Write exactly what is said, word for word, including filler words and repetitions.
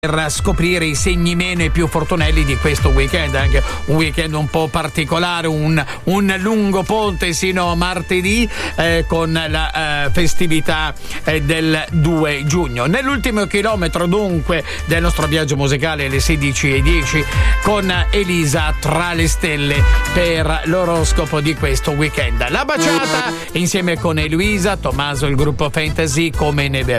per scoprire i segni meno e più fortunelli di questo weekend, anche un weekend un po' particolare, un, un lungo ponte sino a martedì eh, con la eh, festività eh, del due giugno. Nell'ultimo chilometro dunque del nostro viaggio musicale alle sedici e dieci con Elisa tra le stelle per l'oroscopo di questo weekend. La baciata insieme con Eloisa, Tommaso, il gruppo Fantasy, Come neve